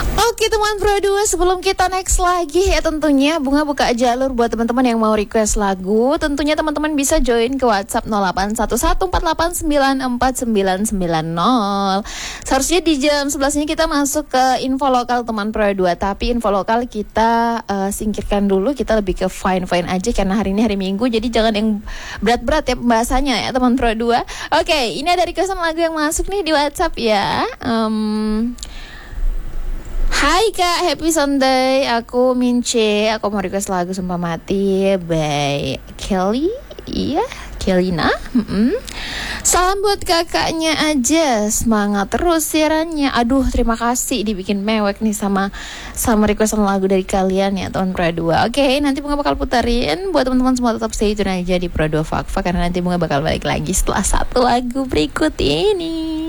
Oke teman Pro 2, sebelum kita next lagi ya tentunya Bunga buka jalur buat teman-teman yang mau request lagu. Tentunya teman-teman bisa join ke WhatsApp 081148949990. Seharusnya di jam 11 ini kita masuk ke info lokal teman Pro 2, tapi info lokal kita singkirkan dulu. Kita lebih ke fine-fine aja karena hari ini hari Minggu, jadi jangan yang berat-berat ya pembahasannya ya teman Pro 2. Oke, ini ada requestan lagu yang masuk nih di WhatsApp ya. Hai Kak, happy Sunday. Aku Mince, aku mau request lagu Sumpah Mati by Kelly. Iya, Kelina. Salam buat kakaknya aja, semangat terus siarannya. Aduh, terima kasih dibikin mewek nih sama requestan lagu dari kalian ya teman Pro 2. Oke, nanti Bunga bakal putarin buat teman-teman semua, tetap stay tune aja di Pro 2 Fakfa karena nanti Bunga bakal balik lagi setelah satu lagu berikut ini.